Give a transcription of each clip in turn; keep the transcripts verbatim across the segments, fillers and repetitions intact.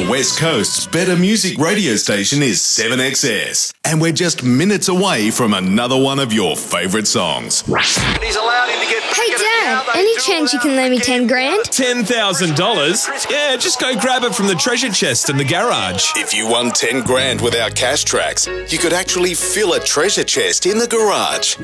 The West Coast's better music radio station is seven X S, and we're just minutes away from another one of your favourite songs. He's allowed him to get back. Hey Dad, any chance you can lend me ten grand? ten thousand dollars? Yeah, just go grab it from the treasure chest in the garage. If you won ten grand with our cash tracks, you could actually fill a treasure chest in the garage.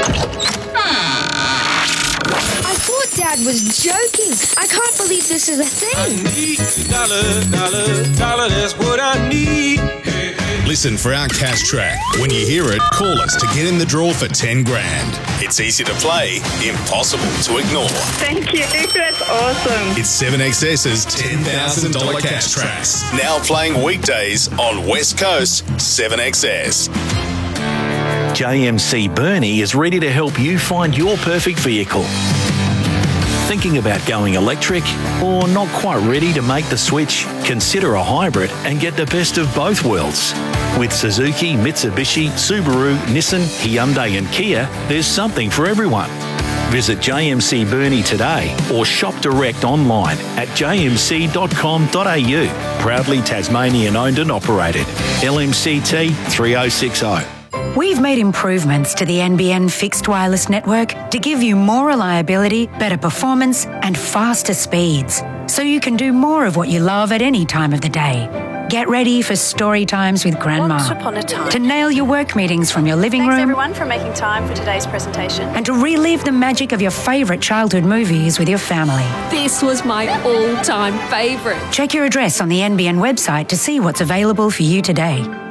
I thought Dad was joking. I can't believe this is a thing. I need a dollar, dollar, dollar, that's what I need. Listen for our cash track. When you hear it, call us to get in the draw for ten grand. It's easy to play, impossible to ignore. Thank you. That's awesome. It's seven X S's ten thousand dollars cash tracks. Now playing weekdays on West Coast seven X S. J M C Burnie is ready to help you find your perfect vehicle. Thinking about going electric or not quite ready to make the switch? Consider a hybrid and get the best of both worlds. With Suzuki, Mitsubishi, Subaru, Nissan, Hyundai and Kia, there's something for everyone. Visit J M C Burnie today or shop direct online at j m c dot com dot a u. Proudly Tasmanian owned and operated. L M C T three oh six oh. We've made improvements to the N B N fixed wireless network to give you more reliability, better performance and faster speeds, so you can do more of what you love at any time of the day. Get ready for story times with Grandma. Once upon a time. To nail your work meetings from your living Thanks room. everyone for making time for today's presentation. And to relive the magic of your favourite childhood movies with your family. This was my all-time favourite. Check your address on the N B N website to see what's available for you today.